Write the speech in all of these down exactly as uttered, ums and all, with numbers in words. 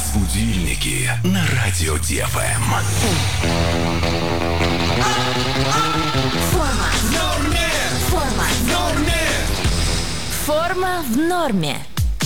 Будильники на радио ДФМ. Форма в норме. Форма в норме. Форма в норме.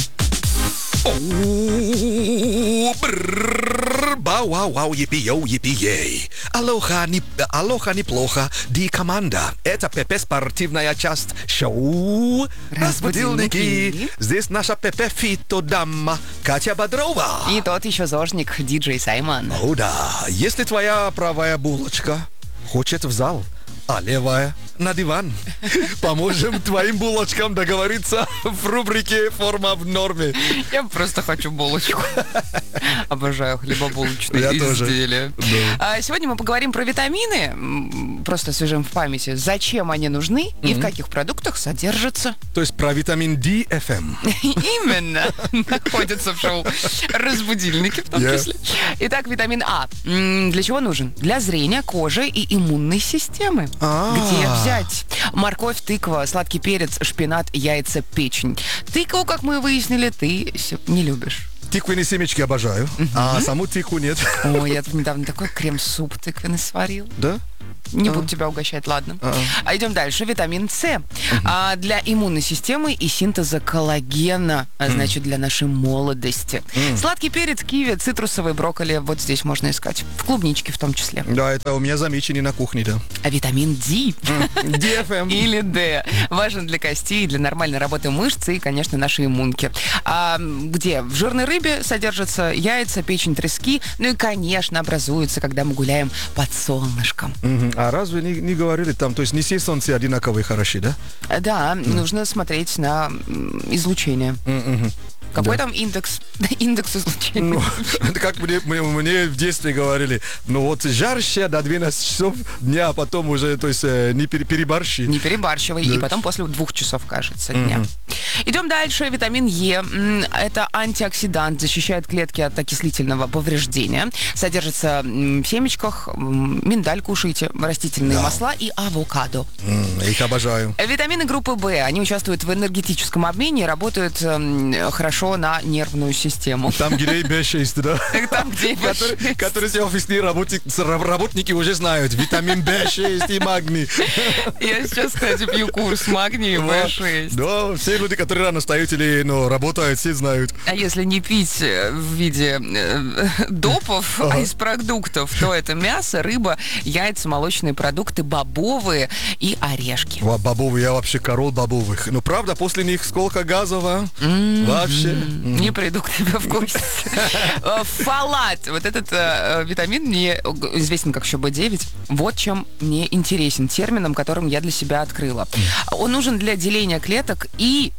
Бау-вау-вау, епи-йоу, епи-ей. Алоха, не, алоха неплохо, ди команда. Это ПП спортивная часть шоу «Разбудилники». Здесь наша ПП фито-дама Катя Бодрова. И тот еще зожник, диджей Саймон. О да, если твоя правая булочка хочет в зал, а левая на диван, поможем твоим булочкам договориться в рубрике «Форма в норме». Я просто хочу булочку. Обожаю хлебобулочные Я изделия. тоже. Да. А сегодня мы поговорим про витамины, м, просто освежим в памяти, зачем они нужны и в каких продуктах содержатся. То есть про витамин ди эф эм. Именно. Находится в шоу «Разбудильники» в том Yeah. числе. Итак, витамин А. М, Для чего нужен? Для зрения, кожи и иммунной системы. А. Где взять? Морковь, тыква, сладкий перец, шпинат, яйца, печень. Тыкву, как мы выяснили, ты с- не любишь. Тыквенные семечки обожаю, а саму тыкву нет. Ой, я тут недавно такой крем-суп тыквенный сварил. Да? Не буду тебя угощать, ладно. А. А идем дальше. Витамин С. А, для иммунной системы и синтеза коллагена, а значит, для нашей молодости. Сладкий перец, киви, цитрусовый брокколи. Вот здесь можно искать. В клубничке в том числе. Да, это у меня замечено на кухне, да. А витамин Д ди эф эм. или Д важен для костей, для нормальной работы мышц и, конечно, нашей иммунки. А где? В жирной рыбе содержатся яйца, печень, трески. Ну и, конечно, образуются, когда мы гуляем под солнышком. Мгм. А разве не, не говорили там, то есть не все солнце одинаковые хороши, да? Да, нужно смотреть на м, излучение. Какой Да. там индекс? Индекс излучения. Ну, это как мне, мне, мне в детстве говорили, ну вот жарще до двенадцати часов дня, а потом уже, то есть э, не пере- переборщи. Не перебарщивай. Да. И потом после двух часов, кажется, дня. Идем дальше. Витамин Е. М, Это антиоксидант, защищает клетки от окислительного повреждения. Содержится м, в семечках. м, Миндаль кушайте, растительные Да. масла и авокадо. М, я их обожаю. Витамины группы В. Они участвуют в энергетическом обмене и работают м, хорошо на нервную систему. Там, где би шесть, да? Там, где Которые, которые все офисные работники, работники уже знают. Витамин би шесть и магний. Я сейчас, кстати, пью курс магния вэ шесть. Да, все люди, которые рано встают или ну, работают, все знают. А если не пить э, в виде э, допов, а из продуктов, то это мясо, рыба, яйца, молочные продукты, бобовые и орешки. Ва, бобовые, я вообще король бобовых. Ну, правда, после них сколько газов, а? Вообще. Не приду к тебе в гости. Э, Фолат. Вот этот э, витамин мне известен как еще бэ девять. Вот чем мне интересен, термином, которым я для себя открыла. Он нужен для деления клеток и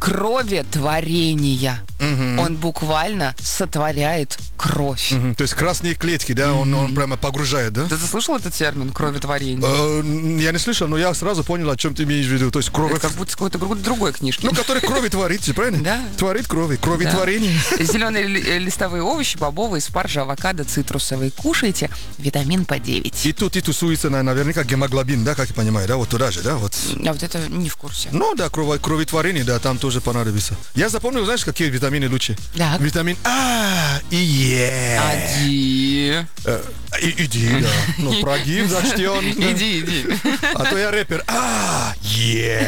кроветворения. Он буквально сотворяет кровь. Мгм. То есть красные клетки, да, он, он прямо погружает, да? Ты слышал этот термин кроветворение? Э, Я не слышал, но я сразу понял, о чем ты имеешь в виду. То есть кровь... Это как будто с какой-то гру- другой книжки. Ну, который крови творит, правильно? Да. Творит крови, кроветворение. Зеленые ли- э, листовые овощи, бобовые, спаржа, авокадо, цитрусовые. Кушайте витамин П девять. И тут и тусуется на- наверняка гемоглобин, да, как я понимаю, да, вот туда же, да, вот. А вот это не в курсе. Ну, да, крово- кроветворение, да, там тоже понадобится. Я запомнил, знаешь, какие витамины лучше? Так. Витамин А и Е. Иди. Э, и- Иди, да. Ну, прогиб зачтен. Иди, иди. А то я рэпер. А, Е.